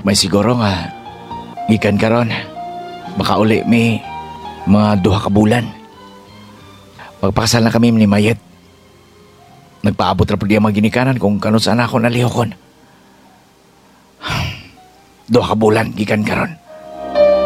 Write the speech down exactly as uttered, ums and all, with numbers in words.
May siguro nga, gikan karon, baka uli may mga duha ka bulan. Pagpakasal na kami ni Mayet. Nagpaabot ra po diya mga ginikanan kung kanun saan ako nalihokon. Duha ka bulan, gikan karon.